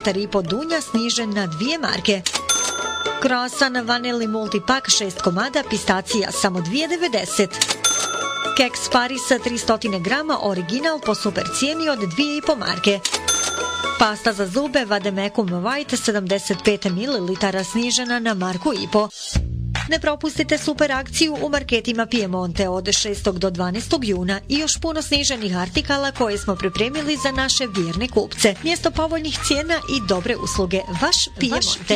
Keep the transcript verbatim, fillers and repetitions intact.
litar i po dunja snižen na dvije marke. Croissant vanili multipak šest komada, pistacija samo dvije devedeset. Keks Paris sa tristo grama original po super cijeni od dvije i po marke. Pasta za zube Vademecum White sedamdeset pet mililitara snižena na marku i po. Ne propustite super akciju u marketima Piemonte od šestog do dvanaestog juna i još puno sniženih artikala koje smo pripremili za naše vjerne kupce. Mjesto povoljnih cijena i dobre usluge. Vaš Piemonte.